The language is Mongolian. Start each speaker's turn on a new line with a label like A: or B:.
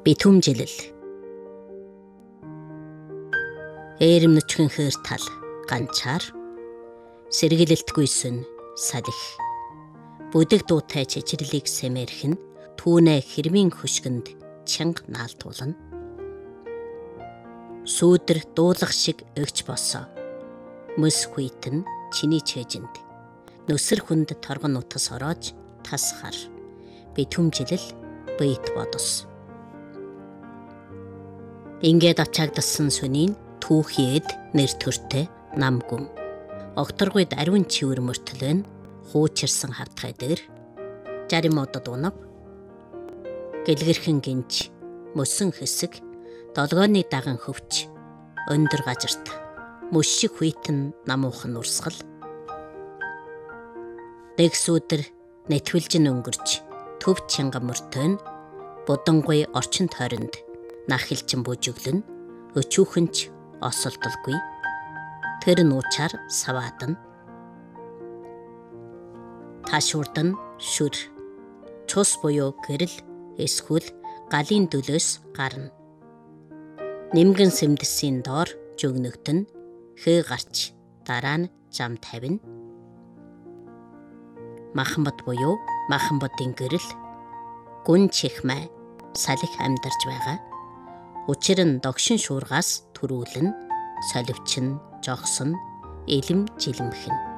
A: Битүүмжилэл. Ээрэм нүчгэн хээр тал ганчаар сэргэлэлтгүй сүн салих. Бүдэг дуутай чичирлийг сэмэрхэн түүнэ хэрмийн хөшгөнд чанга наалтуулна. Сүүдэр дуулах шиг өгч босоо. Мөс хүйтэн чиний чэжинд. Нүсэр хүнд торгон утас ороож тасхар. Битүүмжилэл бийт бодос. Ингээд ачаагдсан сүнийн түүхийд нэр төртэй намгүн. Огторгойд ариун чивэр мөртлөн хуучирсан хавтгай дээр жарим одод унав. Гэлгэрхэн гинж мөсөн хэсэг долгооны даган хөвч өндөр газарт мөшиг хүйтэн намуухан урсгал. Нэгс өдөр нэтвэлжин өнгөрч төв чанга мөртөн будангуй орчин тойронд нахилчин бүжиглэн өчүүхэнч осолдолгүй. Тэр нуучаар саваадан. Ташуурдан шүр. Цус буюу гэрэл эсвэл галын дөлөөс гарна. Нимгэн сэмдэсийн доор жөгнөгдөн хээ гарч дараа нь зам тавина. Махамбат буюу махамбатын гэрэл гүн чихмэ салхи амьдарч байгаа. Учир нь догшин шуургаас төрүүлэн соливчин жогсон элэм жилэмхэн.